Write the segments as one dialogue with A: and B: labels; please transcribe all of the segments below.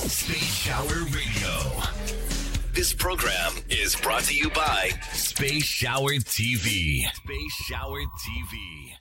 A: Space Shower Radio. This program is brought to you by Space Shower TV. Space Shower TV.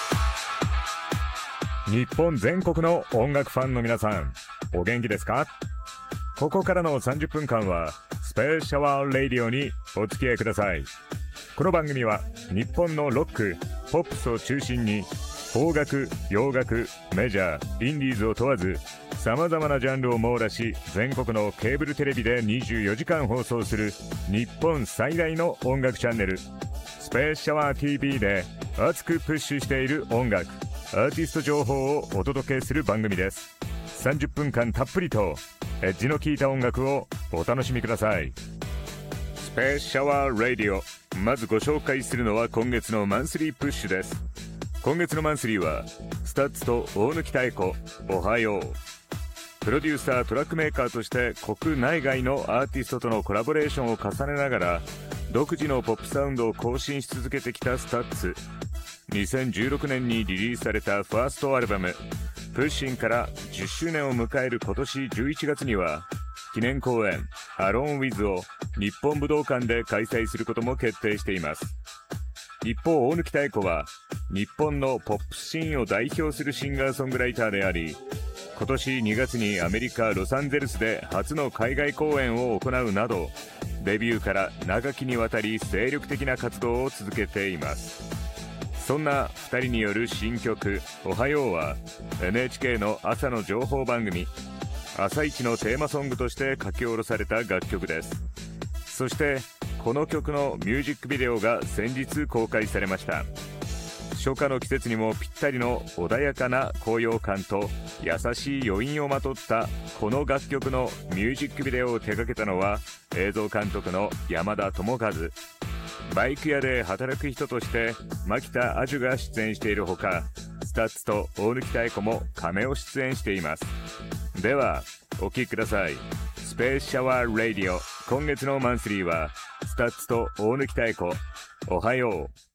B: 日本全国の音楽ファンの皆さん、お元気ですか？ここからの30分間はスペースシャワーラディオにお付き合いください。この番組は日本のロック、ポップスを中心に邦楽、洋楽、メジャー、インディーズを問わず様々なジャンルを網羅し、全国のケーブルテレビで24時間放送する日本最大の音楽チャンネルスペースシャワー TV で熱くプッシュしている音楽、アーティスト情報をお届けする番組です。30分間たっぷりとエッジの効いた音楽をお楽しみください。スペースシャワーラディオ、まずご紹介するのは今月のマンスリープッシュです。今月のマンスリーはスタッツと大貫妙子、おはよう。プロデューサー、トラックメーカーとして国内外のアーティストとのコラボレーションを重ねながら独自のポップサウンドを更新し続けてきたスタッツ。2016年にリリースされたファーストアルバムプッシンから10周年を迎える今年11月には記念公演アローンウィズを日本武道館で開催することも決定しています。一方、大貫妙子は日本のポップシーンを代表するシンガーソングライターであり、今年2月にアメリカ・ロサンゼルスで初の海外公演を行うなど、デビューから長きにわたり精力的な活動を続けています。そんな2人による新曲おはようは NHK の朝の情報番組朝一のテーマソングとして書き下ろされた楽曲です。そしてこの曲のミュージックビデオが先日公開されました。初夏の季節にもぴったりの穏やかな高揚感と優しい余韻をまとったこの楽曲のミュージックビデオを手掛けたのは映像監督の山田智和。バイク屋で働く人として牧田アジュが出演しているほか、スタッツと大貫妙子もカメオ出演しています。ではお聴きください。スペースシャワーラディオ、今月のマンスリーはスタッツと大貫妙子、おはよう。